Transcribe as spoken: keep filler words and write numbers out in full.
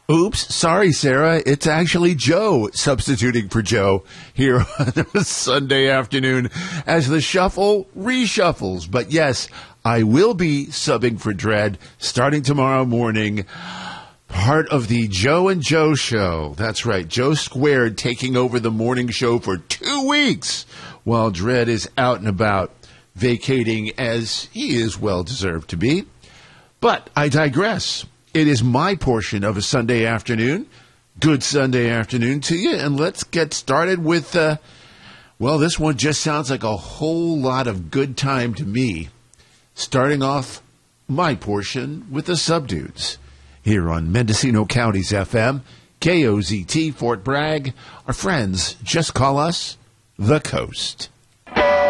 Oops, sorry, Sarah. It's actually Joe substituting for Joe here on a Sunday afternoon as the shuffle reshuffles. But yes, I will be subbing for Dread starting tomorrow morning. Part of the Joe and Joe show. That's right. Joe Squared taking over the morning show for two weeks while Dread is out and about vacating as he is well deserved to be. But I digress. It is my portion of a Sunday afternoon. Good Sunday afternoon to you. And let's get started with, uh, well, this one just sounds like a whole lot of good time to me. Starting off my portion with the Subdudes here on Mendocino County's F M, K O Z T, Fort Bragg. Our friends just call us The Coast.